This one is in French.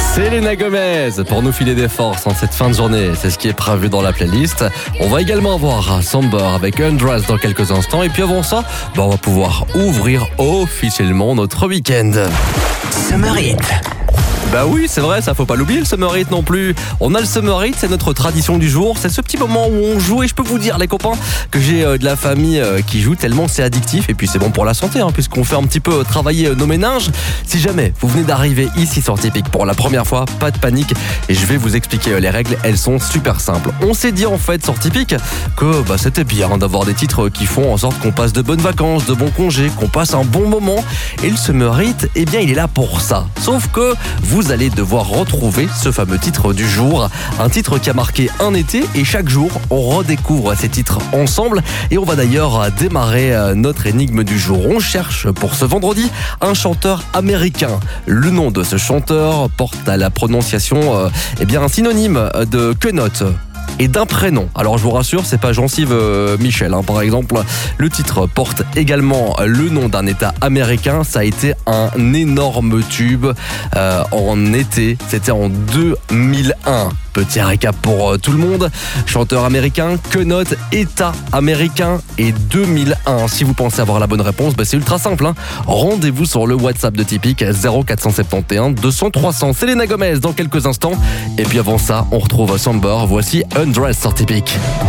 Selena Gomez pour nous filer des forces en cette fin de journée. C'est ce qui est prévu dans la playlist. On va également avoir Somber avec Undress dans quelques instants. Et puis avant ça, on va pouvoir ouvrir officiellement notre week-end. Summer Hit. Bah oui, c'est vrai, ça faut pas l'oublier le Summer Hit non plus. On a le Summer Hit, c'est notre tradition du jour. C'est ce petit moment où on joue et je peux vous dire les copains que j'ai de la famille qui joue tellement c'est addictif et puis c'est bon pour la santé puisqu'on fait un petit peu travailler nos méninges. Si jamais vous venez d'arriver ici sur Tipeee pour la première fois, pas de panique et je vais vous expliquer les règles, elles sont super simples. On s'est dit en fait sur Tipeee que c'était bien d'avoir des titres qui font en sorte qu'on passe de bonnes vacances, de bons congés, qu'on passe un bon moment et le Summer Hit, eh bien il est là pour ça. Sauf que vous allez devoir retrouver ce fameux titre du jour, un titre qui a marqué un été et chaque jour on redécouvre ces titres ensemble et on va d'ailleurs démarrer notre énigme du jour. On cherche pour ce vendredi un chanteur américain. Le nom de ce chanteur porte à la prononciation un synonyme de quenotte et d'un prénom. Alors je vous rassure, c'est pas Jean-Yves Michel par exemple. Le titre porte également le nom d'un état américain. Ça a été un énorme tube en été. C'était en 2001. Petit récap pour tout le monde. Chanteur américain, quenotte, état américain et 2001. Si vous pensez avoir la bonne réponse, c'est ultra simple. Rendez-vous sur le WhatsApp de Tipeee 0471 200 300. Selena Gomez dans quelques instants. Et puis avant ça, on retrouve Somber. Voici Undress sur Tipeee.